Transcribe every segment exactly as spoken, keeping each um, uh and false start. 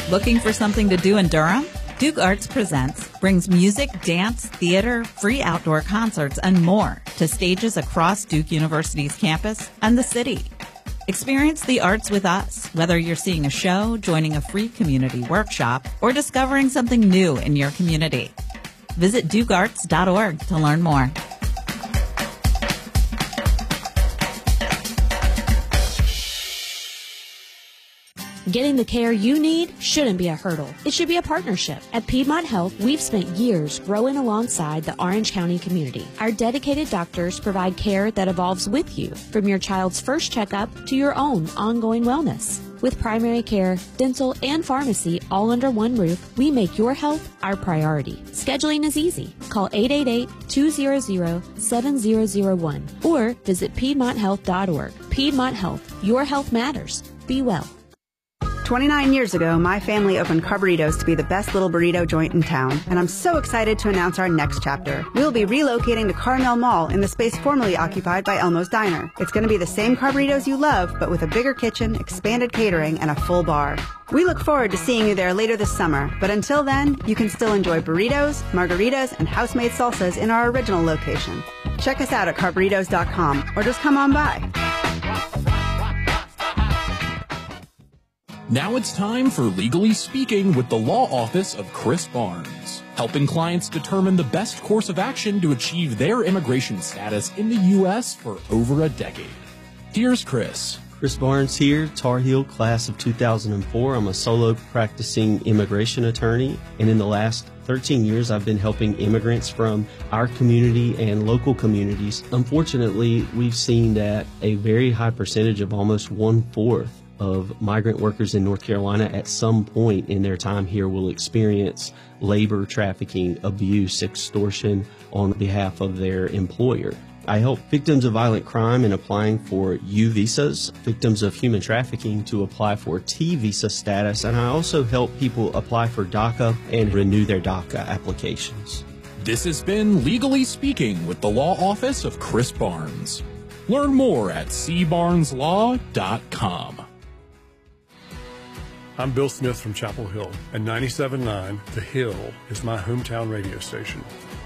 Looking for something to do in Durham? Duke Arts Presents brings music, dance, theater, free outdoor concerts, and more to stages across Duke University's campus and the city. Experience the arts with us, whether you're seeing a show, joining a free community workshop, or discovering something new in your community. Visit duke arts dot org to learn more. Getting the care you need shouldn't be a hurdle. It should be a partnership. At Piedmont Health, we've spent years growing alongside the Orange County community. Our dedicated doctors provide care that evolves with you, from your child's first checkup to your own ongoing wellness. With primary care, dental, and pharmacy all under one roof, we make your health our priority. Scheduling is easy. Call eight eight eight, two hundred, seven zero zero one or visit piedmont health dot org. Piedmont Health. Your health matters. Be well. twenty-nine years ago, my family opened Carburritos to be the best little burrito joint in town, and I'm so excited to announce our next chapter. We'll be relocating to Carmel Mall in the space formerly occupied by Elmo's Diner. It's going to be the same Carburritos you love, but with a bigger kitchen, expanded catering, and a full bar. We look forward to seeing you there later this summer, but until then, you can still enjoy burritos, margaritas, and house-made salsas in our original location. Check us out at carburritos dot com, or just come on by. Now it's time for Legally Speaking with the Law Office of Chris Barnes, helping clients determine the best course of action to achieve their immigration status in the U S for over a decade. Here's Chris. Chris Barnes here, Tar Heel class of two thousand four. I'm a solo practicing immigration attorney, and in the last thirteen years I've been helping immigrants from our community and local communities. Unfortunately, we've seen that a very high percentage of almost one-fourth of migrant workers in North Carolina at some point in their time here will experience labor trafficking, abuse, extortion on behalf of their employer. I help victims of violent crime in applying for U visas, victims of human trafficking to apply for T visa status, and I also help people apply for DACA and renew their DACA applications. This has been Legally Speaking with the Law Office of Chris Barnes. Learn more at c barnes law dot com. I'm Bill Smith from Chapel Hill, and ninety-seven point nine The Hill is my hometown radio station.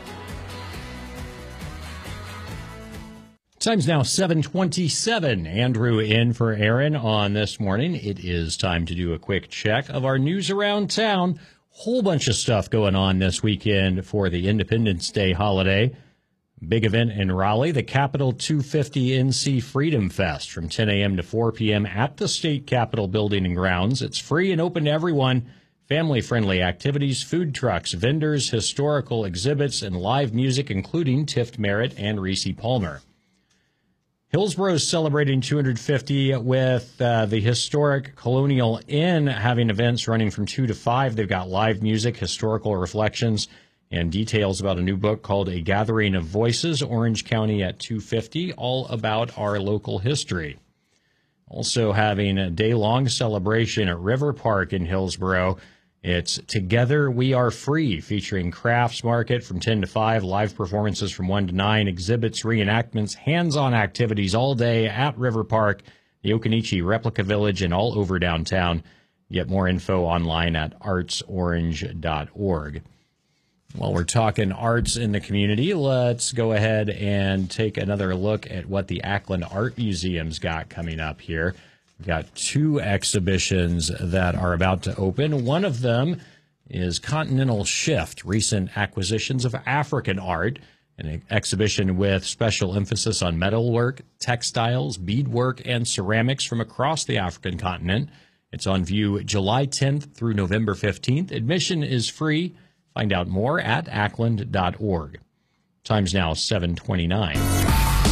Time's now seven twenty-seven. Andrew in for Aaron on this morning. It is time to do a quick check of our news around town. Whole bunch of stuff going on this weekend for the Independence Day holiday. Big event in Raleigh, the Capitol two fifty N C Freedom Fest from ten a.m. to four p.m. at the State Capitol building and grounds. It's free and open to everyone. Family-friendly activities, food trucks, vendors, historical exhibits, and live music, including Tift Merritt and Reese Palmer. Hillsborough is celebrating two hundred fifty with uh, the historic Colonial Inn having events running from two to five. They've got live music, historical reflections, and details about a new book called A Gathering of Voices, Orange County at two fifty, all about our local history. Also having a day-long celebration at River Park in Hillsborough. It's Together We Are Free, featuring crafts market from ten to five, live performances from one to nine, exhibits, reenactments, hands-on activities all day at River Park, the Occoneechee Replica Village, and all over downtown. Get more info online at arts orange dot org. While we're talking arts in the community, let's go ahead and take another look at what the Ackland Art Museum's got coming up here. We've got two exhibitions that are about to open. One of them is Continental Shift, Recent Acquisitions of African Art, an exhibition with special emphasis on metalwork, textiles, beadwork, and ceramics from across the African continent. It's on view July tenth through November fifteenth. Admission is free. Find out more at ackland dot org. Time's now seven twenty-nine.